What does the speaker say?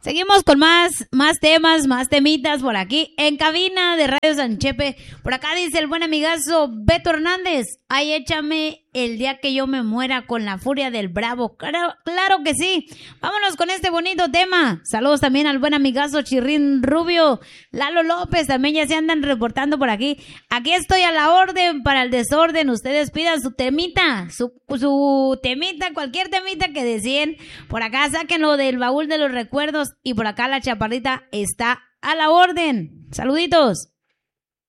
Seguimos con más temas, más temitas por aquí en cabina de Radio San Chepe. Por acá dice el buen amigazo Beto Hernández: ay, échame el día que yo me muera con la furia del bravo. Claro que sí. Vámonos con este bonito tema. Saludos también al buen amigazo Chirrín Rubio, Lalo López, también ya se andan reportando por aquí. Aquí estoy a la orden para el desorden. Ustedes pidan su temita, su temita, cualquier temita que deseen. Por acá sáquenlo del baúl de los recuerdos. Y por acá la chaparrita está a la orden. Saluditos.